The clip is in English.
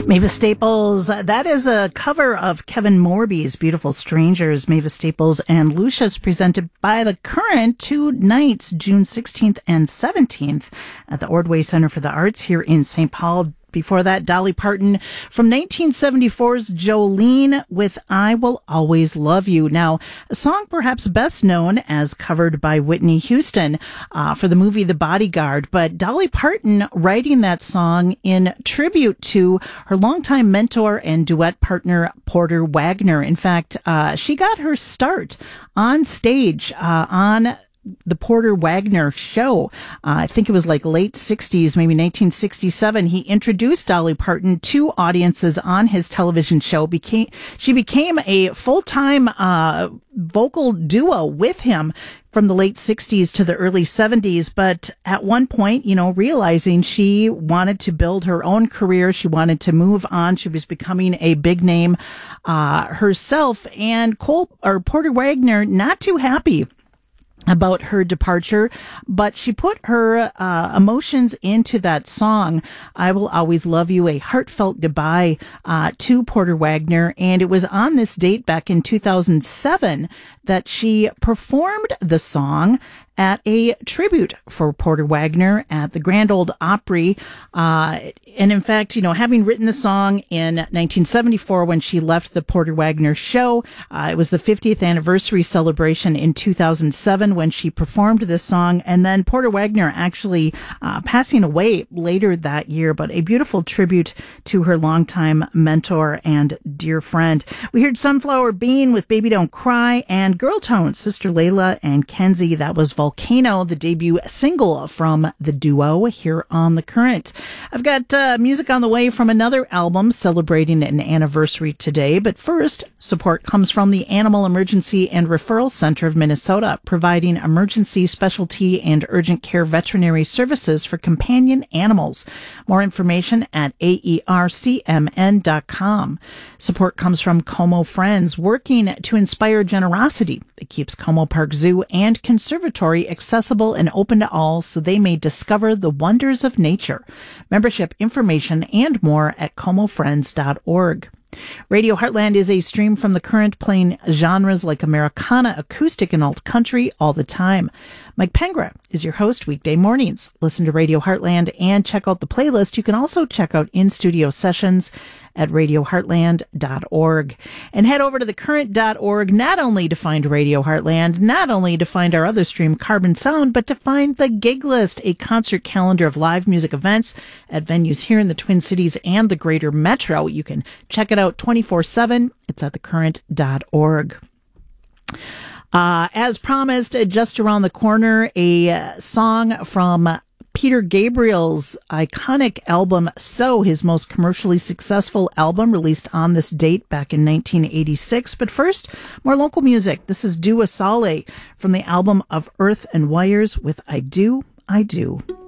Mavis Staples, that is a cover of Kevin Morby's Beautiful Strangers. Mavis Staples and Lucius presented by The Current two nights, June 16th and 17th at the Ordway Center for the Arts here in St. Paul. Before that, Dolly Parton from 1974's Jolene with I Will Always Love You. Now, a song perhaps best known as covered by Whitney Houston for the movie The Bodyguard, but Dolly Parton writing that song in tribute to her longtime mentor and duet partner, Porter Wagoner. In fact, she got her start on stage on the Porter Wagoner show. I think it was like late 60s, maybe 1967. He introduced Dolly Parton to audiences on his television show. She became a full-time vocal duo with him from the late 60s to the early 70s. But at one point, realizing she wanted to build her own career, she wanted to move on. She was becoming a big name herself. And Porter Wagoner, not too happy about her departure, but she put her emotions into that song, I Will Always Love You, a heartfelt goodbye to Porter Wagoner. And it was on this date back in 2007 that she performed the song at a tribute for Porter Wagoner at the Grand Ole Opry. And in fact, having written the song in 1974 when she left the Porter Wagoner show, it was the 50th anniversary celebration in 2007 when she performed this song. And then Porter Wagoner actually passing away later that year, but a beautiful tribute to her longtime mentor and dear friend. We heard Sunflower Bean with Baby Don't Cry and Girl Tones, Sister Layla and Kenzie. That was Volcano, the debut single from the duo here on The Current. I've got music on the way from another album celebrating an anniversary today, but first, support comes from the Animal Emergency and Referral Center of Minnesota, providing emergency, specialty, and urgent care veterinary services for companion animals. More information at aercmn.com. Support comes from Como Friends, working to inspire generosity that keeps Como Park Zoo and Conservatory accessible and open to all so they may discover the wonders of nature. Membership information and more at comofriends.org. Radio Heartland is a stream from The Current, playing genres like Americana, acoustic, and alt country all the time. Mike Pengra is your host weekday mornings. Listen to Radio Heartland and check out the playlist. You can also check out in-studio sessions at radioheartland.org. And head over to thecurrent.org, not only to find Radio Heartland, not only to find our other stream, Carbon Sound, but to find the Gig List, a concert calendar of live music events at venues here in the Twin Cities and the greater metro. You can check it out 24/7. It's at thecurrent.org. As promised, just around the corner, a song from Peter Gabriel's iconic album, So, his most commercially successful album, released on this date back in 1986. But first, more local music. This is Dua Saleh from the album Of Earth and Wires with I Do, I Do.